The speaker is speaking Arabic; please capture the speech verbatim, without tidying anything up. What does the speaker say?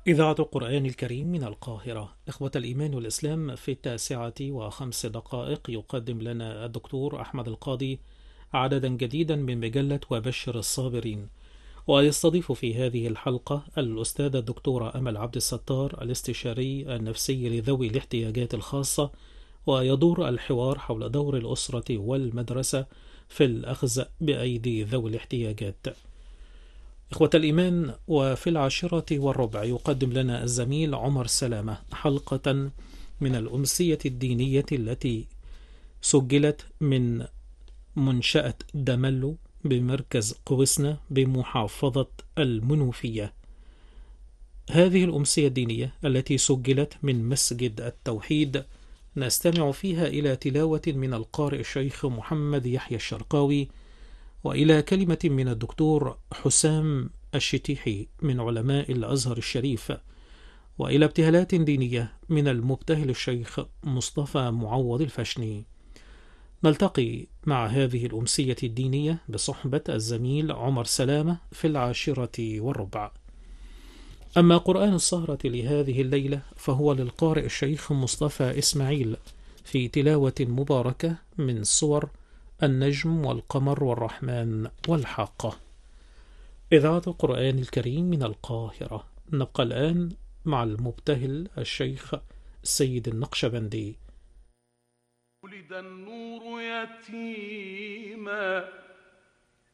إذاعة القرآن الكريم من القاهرة. إخوة الإيمان والإسلام، في التاسعة وخمس دقائق يقدم لنا الدكتور أحمد القاضي عددا جديدا من مجلة وبشر الصابرين، ويستضيف في هذه الحلقة الأستاذة الدكتورة أمل عبد الستار، الاستشاري النفسي لذوي الاحتياجات الخاصة، ويدور الحوار حول دور الأسرة والمدرسة في الأخذ بأيدي ذوي الاحتياجات. إخوة الإيمان، وفي العاشرة والربع يقدم لنا الزميل عمر سلامة حلقة من الأمسية الدينية التي سجلت من منشأة دملو بمركز قوسنة بمحافظة المنوفية. هذه الأمسية الدينية التي سجلت من مسجد التوحيد نستمع فيها إلى تلاوة من القارئ الشيخ محمد يحيى الشرقاوي، وإلى كلمة من الدكتور حسام الشتيحي من علماء الأزهر الشريف، وإلى ابتهالات دينية من المبتهل الشيخ مصطفى معوض الفشني. نلتقي مع هذه الأمسية الدينية بصحبة الزميل عمر سلامة في العاشرة والربع. أما قرآن السهرة لهذه الليلة فهو للقارئ الشيخ مصطفى إسماعيل في تلاوة مباركة من سور النجم والقمر والرحمن والحاقة. إذاعة القرآن الكريم من القاهرة. نبقى الآن مع المبتهل الشيخ السيد النقشبندي. ولد النور يتيما